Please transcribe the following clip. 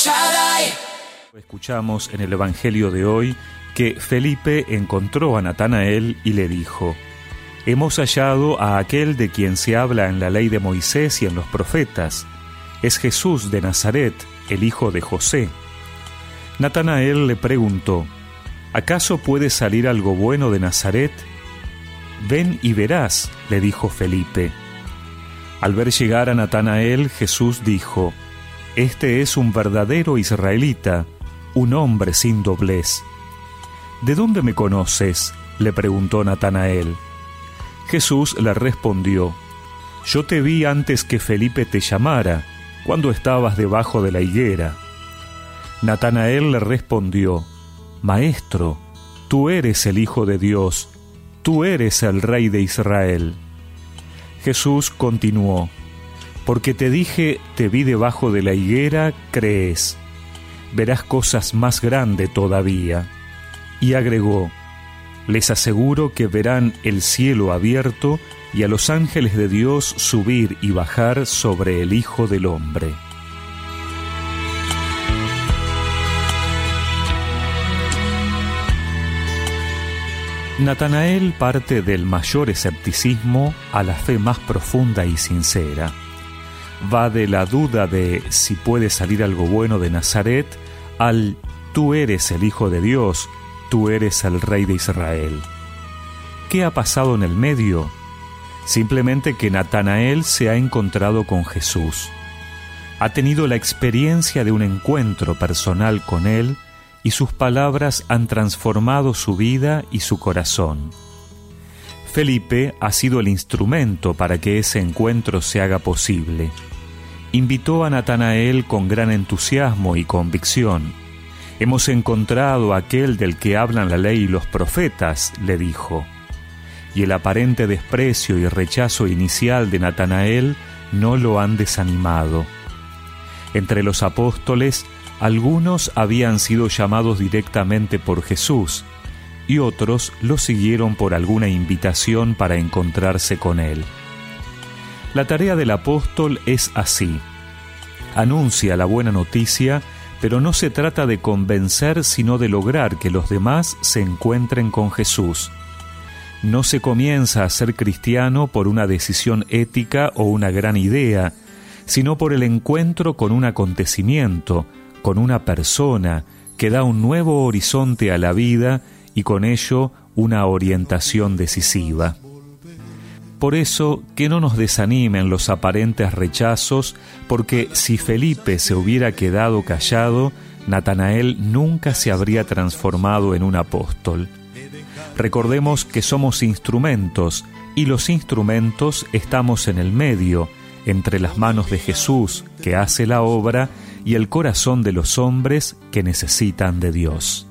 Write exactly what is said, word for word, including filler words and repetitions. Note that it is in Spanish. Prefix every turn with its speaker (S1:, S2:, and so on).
S1: Shaddai.
S2: Escuchamos en el Evangelio de hoy que Felipe encontró a Natanael y le dijo: hemos hallado a aquel de quien se habla en la ley de Moisés y en los profetas. Es Jesús de Nazaret, el hijo de José. Natanael le preguntó: ¿acaso puede salir algo bueno de Nazaret? Ven y verás, le dijo Felipe. Al ver llegar a Natanael, Jesús dijo: este es un verdadero israelita, un hombre sin doblez. ¿De dónde me conoces?, le preguntó Natanael. Jesús le respondió: yo te vi antes que Felipe te llamara, cuando estabas debajo de la higuera. Natanael le respondió: Maestro, tú eres el Hijo de Dios, tú eres el Rey de Israel. Jesús continuó: porque te dije, te vi debajo de la higuera, crees. Verás cosas más grandes todavía. Y agregó: les aseguro que verán el cielo abierto y a los ángeles de Dios subir y bajar sobre el Hijo del Hombre. Natanael parte del mayor escepticismo a la fe más profunda y sincera. Va de la duda de si puede salir algo bueno de Nazaret al tú eres el Hijo de Dios, tú eres el Rey de Israel. ¿Qué ha pasado en el medio? Simplemente que Natanael se ha encontrado con Jesús. Ha tenido la experiencia de un encuentro personal con él y sus palabras han transformado su vida y su corazón. Felipe ha sido el instrumento para que ese encuentro se haga posible. Invitó a Natanael con gran entusiasmo y convicción. Hemos encontrado a aquel del que hablan la ley y los profetas, le dijo. Y el aparente desprecio y rechazo inicial de Natanael no lo han desanimado. Entre los apóstoles, algunos habían sido llamados directamente por Jesús, y otros lo siguieron por alguna invitación para encontrarse con él. La tarea del apóstol es así: anuncia la buena noticia, pero no se trata de convencer, sino de lograr que los demás se encuentren con Jesús. No se comienza a ser cristiano por una decisión ética o una gran idea, sino por el encuentro con un acontecimiento, con una persona que da un nuevo horizonte a la vida y con ello una orientación decisiva. Por eso, que no nos desanimen los aparentes rechazos, porque si Felipe se hubiera quedado callado, Natanael nunca se habría transformado en un apóstol. Recordemos que somos instrumentos, y los instrumentos estamos en el medio, entre las manos de Jesús, que hace la obra, y el corazón de los hombres que necesitan de Dios.